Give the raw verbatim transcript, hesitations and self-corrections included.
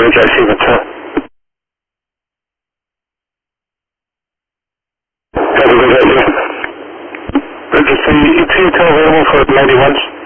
Roger, I see the two. Roger, Roger, Roger, so you, you two available for ninety-ones?